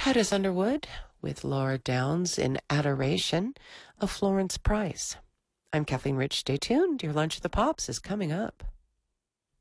Titus Underwood with Laura Downs in Adoration of Florence Price. I'm Kathleen Rich. Stay tuned. Your Lunch of the Pops is coming up.